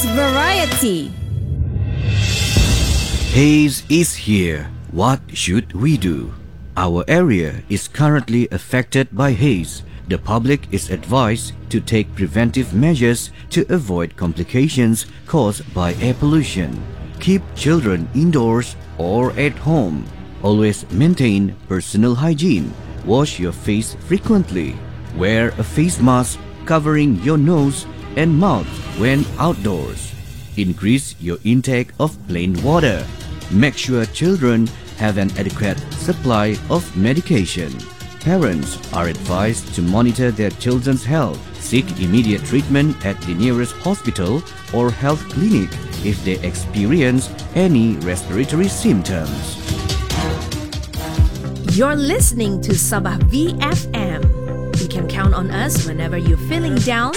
Experience variety. Haze is here. What should we do? Our area is currently affected by haze. The public is advised to take preventive measures to avoid complications caused by air pollution. Keep children indoors or at home. Always maintain personal hygiene. Wash your face frequently. Wear a face mask covering your nose and mouth when outdoors. Increase your intake of plain water. Make sure children have an adequate supply of medication. Parents are advised to monitor their children's health. Seek immediate treatment at the nearest hospital or health clinic if they experience any respiratory symptoms. You're listening to Sabah VFM. You can count on us whenever you're feeling down,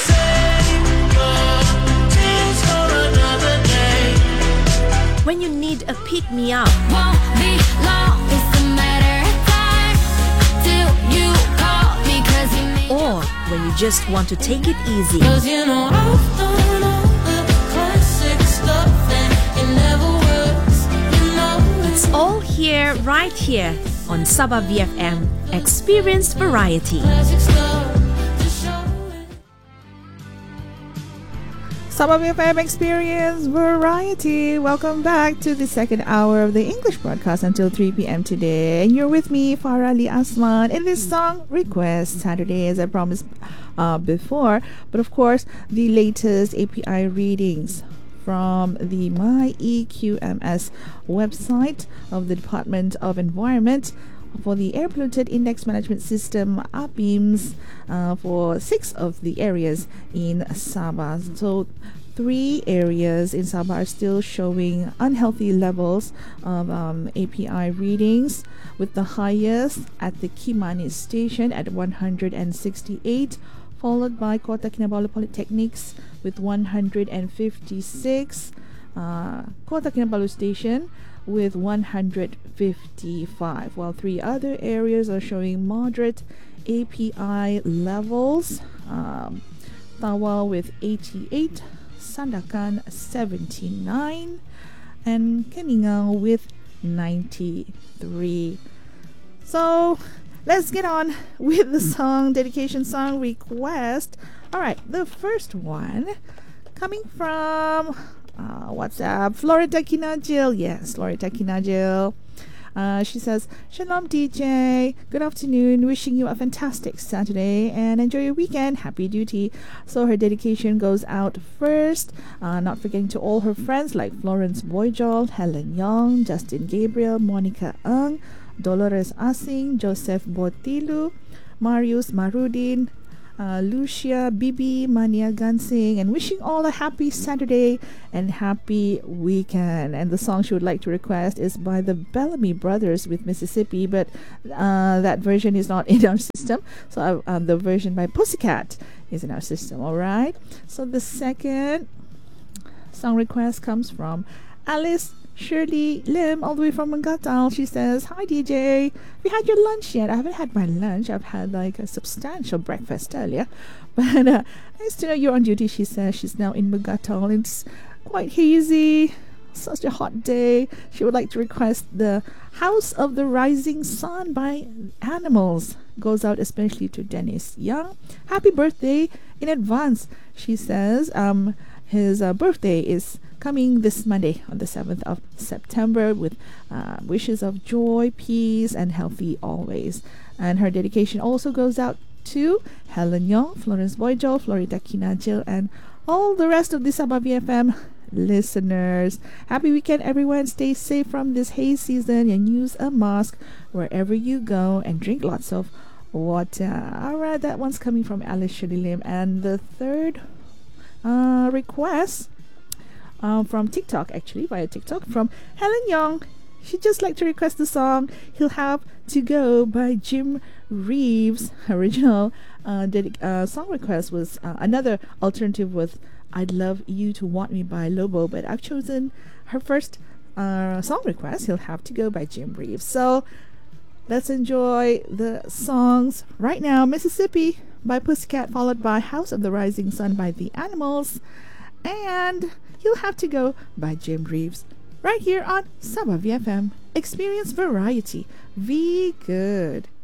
when you need a pick-me-up, Won't be long, it's a matter of time till you call me, 'cause you need or when you just want to take it easy. 'Cause you know I've done all the classic stuff and it never works, you know It's all here, right here on Sabah VFM. Experience variety. classic stuff to show it. Sabah BFM Experience Variety. Welcome back to the second hour of the English broadcast until 3 p.m. today. And you're with me, Farah Ali Asman, in this song request Saturday, as I promised before. But of course, the latest API readings from the MyEQMS website of the Department of Environment for the Air Polluted Index Management System APIMS for 6 of the areas in Sabah. So 3 areas in Sabah are still showing unhealthy levels of API readings, with the highest at the Kimanis station at 168, followed by Kota Kinabalu Polytechnics with 156, Kota Kinabalu station with 155, while 3 other areas are showing moderate API levels. Tawau with 88, Sandakan 79, and Keningau with 93. So let's get on with the song dedication song request. All right, the first one coming from WhatsApp, Florida Kinajil. Yes, Florida Kinajil. She says, Shalom DJ, good afternoon, wishing you a fantastic Saturday and enjoy your weekend, happy duty. So her dedication goes out first, not forgetting to all her friends like Florence Boyjol, Helen Young, Justin Gabriel, Monica Ng, Dolores Asing, Joseph Botilu, Marius Marudin, Lucia, Bibi, Mania Gansing, and wishing all a happy Saturday and happy weekend. And the song she would like to request is by the Bellamy Brothers with Mississippi, but that version is not in our system. So the version by Pussycat is in our system. All right. So the second song request comes from Alice Shirley Lim, all the way from Mangatal. She says, hi DJ, have you had your lunch yet? I haven't had my lunch. I've had like a substantial breakfast earlier. But nice to know you're on duty. She says she's now in Mangatal. It's quite hazy, such a hot day. She would like to request the House of the Rising Sun by Animals. Goes out especially to Dennis Young. Happy birthday in advance. She says his birthday is coming this Monday on the 7th of September, with wishes of joy, peace, and healthy always. And her dedication also goes out to Helen Young, Florence Boyjol, Florida Kinajil, and all the rest of the Sabah BFM listeners. Happy weekend, everyone. Stay safe from this haze season and use a mask wherever you go and drink lots of water. All right, that one's coming from Alice Shirley Lim. And the third request from TikTok, actually via TikTok, from Helen Young. She'd just like to request the song He'll Have to Go by Jim Reeves. Original song request was another alternative with I'd Love You to Want Me by Lobo, but I've chosen her first song request, He'll Have to Go by Jim Reeves. So let's enjoy the songs right now. Mississippi by Pussycat, followed by House of the Rising Sun by The Animals, and You'll Have to Go by Jim Reeves. Right here on Sabah VFM. Experience variety. Be good.